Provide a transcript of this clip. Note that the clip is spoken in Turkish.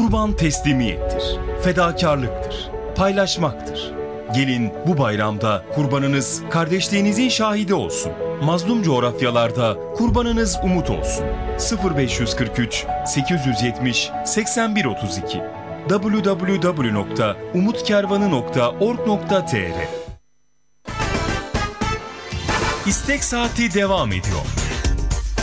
Kurban teslimiyettir, fedakarlıktır, paylaşmaktır. Gelin bu bayramda kurbanınız kardeşliğinizin şahidi olsun. Mazlum coğrafyalarda kurbanınız umut olsun. 0543 870 8132 www.umutkervanı.org.tr İstek Saati devam ediyor.